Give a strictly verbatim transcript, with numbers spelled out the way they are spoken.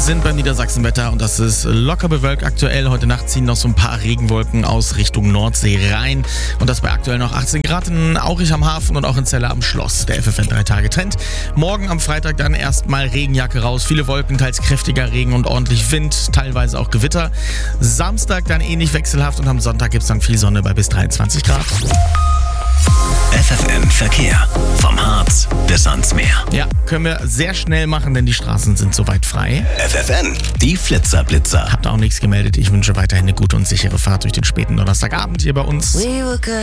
sind beim Niedersachsenwetter und das ist locker bewölkt aktuell. Heute Nacht ziehen noch so ein paar Regenwolken aus Richtung Nordsee rein. Und das bei aktuell noch achtzehn Grad in Aurich am Hafen und auch in Celle am Schloss. Der F F N drei Tage Trend. Morgen am Freitag dann erstmal Regenjacke raus. Viele Wolken, teils kräftiger Regen und ordentlich Wind, teilweise auch Gewitter. Samstag dann ähnlich wechselhaft und am Sonntag gibt es dann viel Sonne bei bis dreiundzwanzig Grad. F F N Verkehr. Vom Harz bis ans Meer. Ja, können wir sehr schnell machen, denn die Straßen sind soweit frei. F F N, die Flitzer-Blitzer. Habt auch nichts gemeldet. Ich wünsche weiterhin eine gute und sichere Fahrt durch den späten Donnerstagabend hier bei uns.